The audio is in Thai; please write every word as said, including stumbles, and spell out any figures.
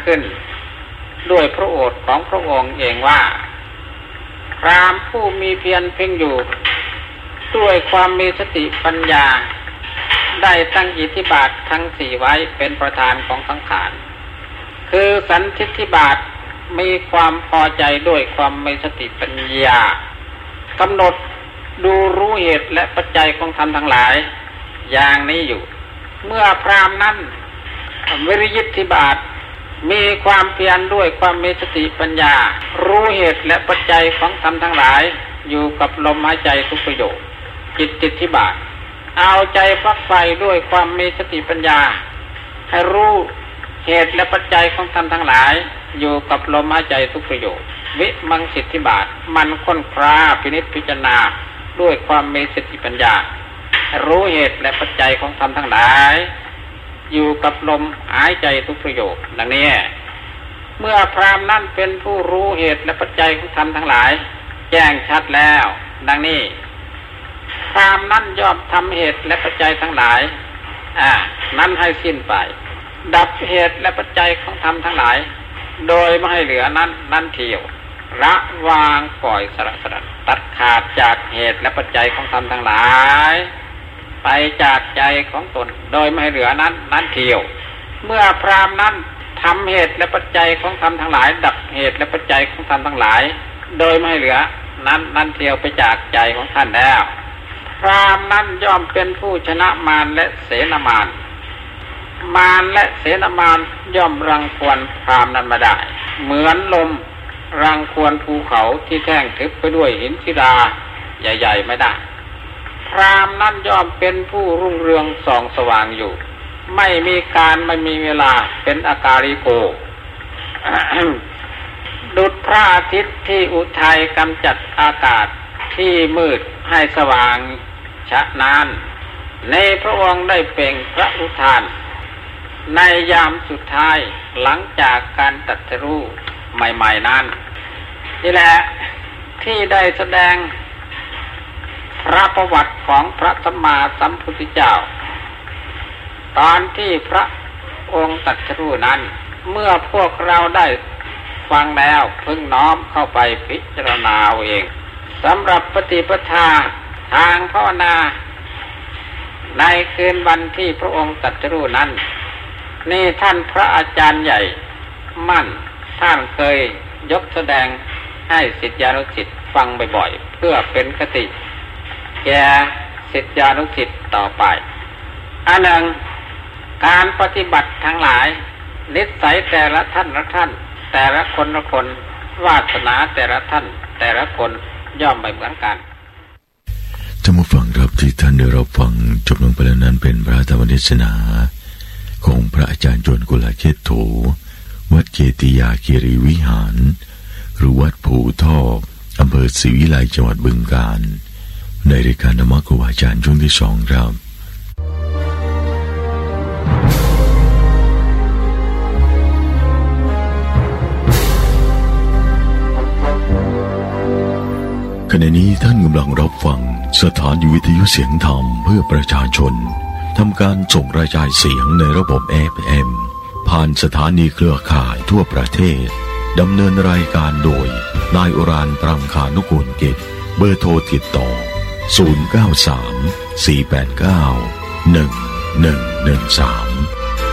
ขึ้นด้วยพระโอษฐ์ของพระองค์เองว่าพราหมณ์ผู้มีเพียรเพ่งอยู่ด้วยความมีสติปัญญาได้ตั้งอิทธิบาททั้งสี่ไว้เป็นประธานของสังขารคือสันทิฏฐิบาทมีความพอใจด้วยความมีสติปัญญากำหนดดูรู้เหตุและปัจจัยของธรรมทั้งหลายอย่างนี้อยู่เมื่อพราหมณ์นั้นวิริยิทธิบาทมีความเพียรด้วยความมีสติปัญญารู้เหตุและปัจจัยของธรรมทั้งหลายอยู่กับลมหายใจทุกประโยคจิตติทธิบาทเอาใจฟักไฟด้วยความมีสติปัญญาให้รู้เหตุและปัจจัยของธรรมทั้งหลายอยู่กับลมหายใจทุกประโยควิมังสิทธิบาทมันค้นคว้าพินิจพิจารณาด้วยความมีสติปัญญารู้เหตุและปัจจัยของธรรมทั้งหลายอยู่กับลมหายใจทุกประโยคดังนี้เมื่อพราหมณ์นั้นเป็นผู้รู้เหตุและปัจจัยของธรรมทั้งหลายแจ้งชัดแล้วดังนี้พราหมณ์นั้นย่อมทำเหตุและปัจจัยทั้งหลายอ่านั้นให้สิ้นไปดับเหตุและปัจจัยของธรรมทั้งหลายโดยไม่ให้เหลือนั้นนั้นเที่ยวละวางปล่อยสละสละตัดขาดจากเหตุและปัจจัยของธรรมทั้งหลายไปจากใจของตนโดยไม่ให้เหลือนั้นนั้นเที่ยวเมื่อพราหมณ์นั้นทำเหตุและปัจจัยของธรรมทั้งหลายดับเหตุและปัจจัยของธรรมทั้งหลายโดยไม่ให้เหลือนั้นนั้นเที่ยวไปจากใจของท่านแล้วพราหมณ์นั้นย่อมเป็นผู้ชนะมารและเสนามารมารและเสนามารย่อมรังควรพราหมณ์นั้นมาได้เหมือนลมรังควรภูเขาที่แท่งทึบไปด้วยหินศิลาใหญ่ๆไม่ได้พราหมณ์นั้นย่อมเป็นผู้รุ่งเรืองส่องสว่างอยู่ไม่มีการไม่มีเวลาเป็นอากาลิโก ดุจพระอาทิตย์ที่อุทัยกำจัดอากาศที่มืดให้สว่างชะนานในพระองค์ได้เปล่งพระอุทานในยามสุดท้ายหลังจากการตรัสรู้ใหม่ๆนั้นนี่แหละที่ได้แสดงพระประวัติของพระสัมมาสัมพุทธเจ้าตอนที่พระองค์ตรัสรู้นั้นเมื่อพวกเราได้ฟังแล้วพึงน้อมเข้าไปพิจารณาเอาเองสำหรับปฏิปทาทางภาวนาในคืนวันที่พระองค์ตรัสรู้นั้นนี่ท่านพระอาจารย์ใหญ่มั่นท่านเคยยกแสดงให้ศิษยานุศิษย์ฟังบ่อยๆเพื่อเป็นคติแก่ศิษยานุศิษย์ต่อไปอันหนึ่งการปฏิบัติทั้งหลายนิสัยแต่ละท่านละท่านแต่ละคนละคนวาสนาแต่ละท่านแต่ละคนย่อมไม่เหมือนกันท่านผู้ฟังครับที่ท่านได้รับฟังจบลงไปแล้วนั้นเป็นพระธรรมเทศนาของพระอาจารย์จวนกุลาเชษโธวัดเจติยาคีรีวิหารหรือวัดภูทอกอำเภอศรีวิไลจังหวัดบึงกาฬในรายการธรรมะครูอาจารย์ช่วงที่สองครับขณะนี้ท่านกำลังรับฟังสถานีวิทยุเสียงธรรมเพื่อประชาชนทำการส่งกระจายเสียงในระบบ เอฟ เอ็ม ผ่านสถานีเครือข่ายทั่วประเทศดำเนินรายการโดยนายอุรานปรังคานุกูลกิจเบอร์โทรติดต่อศูนย์ เก้า สาม สี่ แปด เก้า หนึ่ง หนึ่ง หนึ่ง สาม